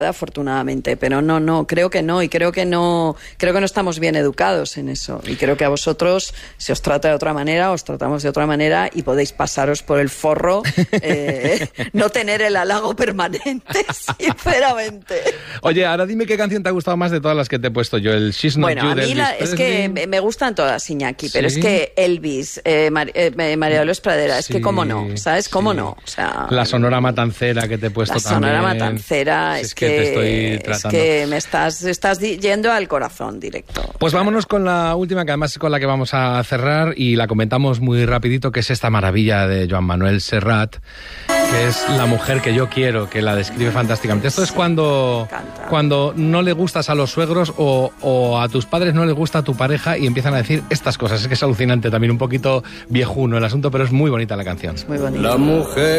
afortunadamente, pero no, creo que no, y creo que no estamos bien educados en eso, y creo que a vosotros se os trata de otra manera, os tratamos de otra manera, y podéis pasaros por el forro, no tener el halago permanente, sinceramente. Oye, ahora dime qué canción te ha gustado más de todas las que te he puesto yo, el She's Not You. Bueno, a mí es que me gustan todas, Iñaki, pero es que Elvis, María Dolores Pradera, es que cómo no, ¿sabes? Cómo no, o sea... La Sonora Matancera que te he puesto también. La Sonora Matancera, es que te estoy tratando. Es que me estás yendo al corazón directo. Pues vámonos con la última, que además es con la que vamos a cerrar, y la comentamos muy rapidito, que es esta maravilla de Joan Manuel Serrat, que es La mujer que yo quiero, que la describe fantásticamente. Esto es cuando no le gustas a los suegros o a tus padres no les gusta a tu pareja y empiezan a decir estas cosas. Es que es alucinante, también un poquito viejuno el asunto, pero es muy bonita la canción. Es muy bonita. La mujer